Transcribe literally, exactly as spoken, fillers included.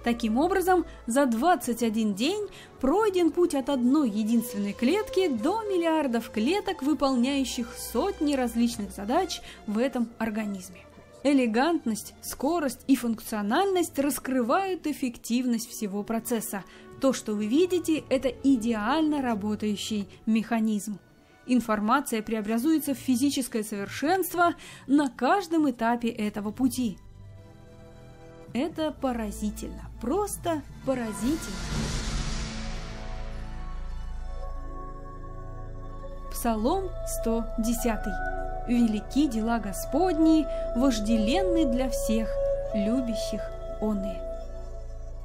Таким образом, за двадцать один день пройден путь от одной единственной клетки до миллиардов клеток, выполняющих сотни различных задач в этом организме. Элегантность, скорость и функциональность раскрывают эффективность всего процесса. То, что вы видите, это идеально работающий механизм. Информация преобразуется в физическое совершенство на каждом этапе этого пути. Это поразительно, просто поразительно. Псалом сто десятый. Велики дела Господни, вожделенны для всех любящих оные.